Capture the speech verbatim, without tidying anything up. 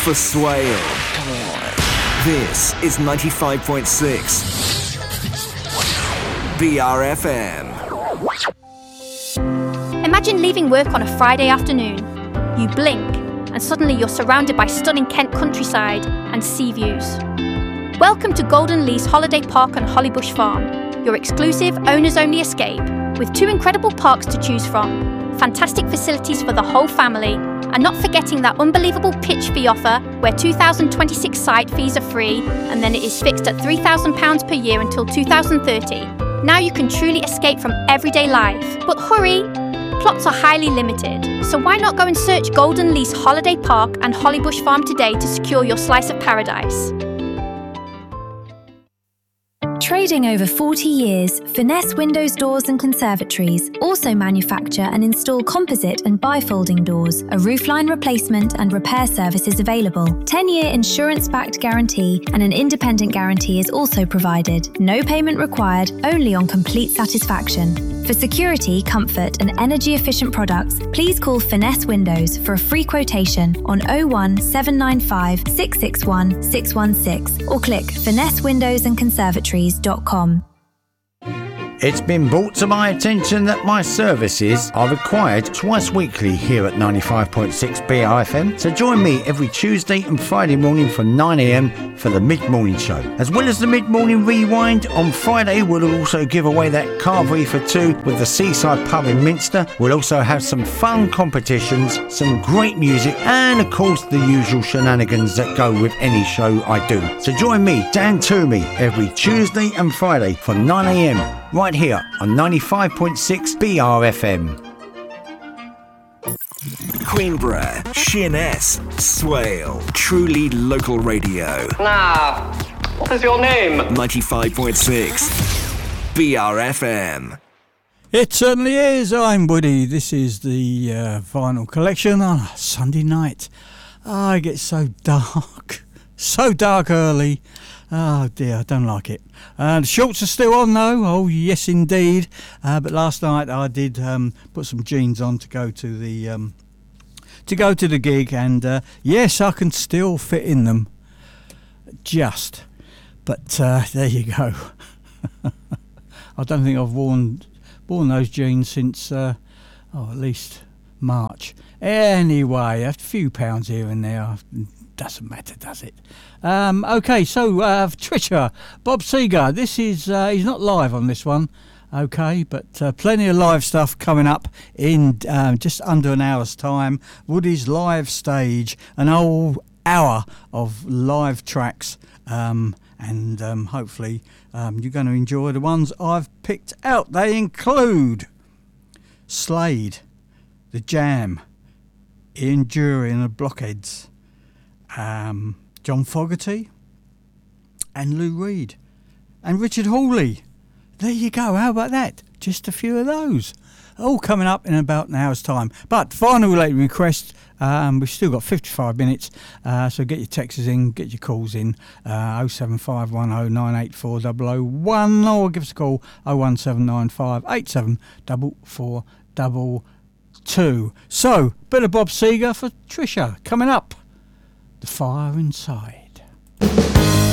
for Swale. Come on. This is ninety-five point six B R F M. Imagine leaving work on a Friday afternoon. You blink, and suddenly you're surrounded by stunning Kent countryside and sea views. Welcome to Golden Lease Holiday Park on Hollybush Farm, your exclusive owners-only escape, with two incredible parks to choose from, fantastic facilities for the whole family, and not forgetting that unbelievable pitch fee offer where two thousand twenty-six site fees are free and then it is fixed at three thousand pounds per year until two thousand thirty. Now you can truly escape from everyday life. But hurry! Plots are highly limited, so why not go and search Golden Lease Holiday Park and Hollybush Farm today to secure your slice of paradise. Trading over forty years, Finesse Windows Doors and Conservatories also manufacture and install composite and bifolding doors. A roofline replacement and repair service is available. ten-year insurance-backed guarantee and an independent guarantee is also provided. No payment required, only on complete satisfaction. For security, comfort and energy-efficient products, please call Finesse Windows for a free quotation on oh one seven nine five six six one six one six or click finesse windows and conservatories dot com. It's been brought to my attention that my services are required twice weekly here at ninety-five point six B R F M, so join me every Tuesday and Friday morning from nine a m for the mid-morning show. As well as the mid-morning rewind, on Friday we'll also give away that carvery for two with the Seaside Pub in Minster. We'll also have some fun competitions, some great music, and of course the usual shenanigans that go with any show I do. So join me, Dan Toomey, every Tuesday and Friday from nine a m right here on ninety-five point six B R F M. Queenborough, Sheerness, Swale, truly local radio. Now, what is your name? ninety-five point six B R F M. It certainly is. I'm Woody. This is the uh, vinyl collection on a Sunday night. Oh, it gets so dark. So dark early. Oh dear, I don't like it. Uh, the shorts are still on though. Oh yes, indeed. Uh, but last night I did um, put some jeans on to go to the um, to go to the gig, and uh, yes, I can still fit in them. Just, but uh, there you go. I don't think I've worn worn those jeans since uh, oh at least March. Anyway, a few pounds here and there. Doesn't matter, does it? Um, okay, so uh, Trisha, Bob Seger, this is, uh, he's not live on this one, okay, but uh, plenty of live stuff coming up in um, just under an hour's time. Woody's live stage, an whole hour of live tracks, um, and um, hopefully um, you're going to enjoy the ones I've picked out. They include Slade, The Jam, Ian Dury and the Blockheads, Um, John Fogerty and Lou Reed and Richard Hawley. There you go, how about that? Just a few of those, all coming up in about an hour's time. But final related request, um, we've still got fifty-five minutes, uh, so get your texts in, get your calls in, uh, oh seven five one oh nine eight four oh oh one, or give us a call oh one seven nine five eight seven four four two two. So bit of Bob Seger for Trisha coming up. The Fire Inside.